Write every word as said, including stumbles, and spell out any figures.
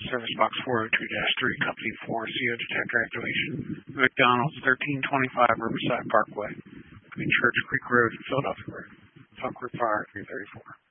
Service Box four oh two dash three, Company four, C O detector activation. McDonald's, thirteen twenty-five Riverside Parkway, between Church Creek Road and Philadelphia Road. Talk Fire three thirty-four.